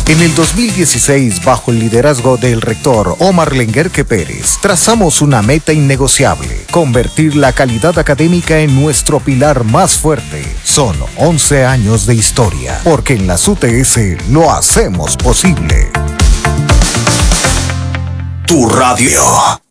En el 2016, bajo el liderazgo del rector Omar Lenguerque Pérez, trazamos una meta innegociable: convertir la calidad académica en nuestro pilar más fuerte. Son 11 años de historia, porque en las UTS lo hacemos posible. Tu radio.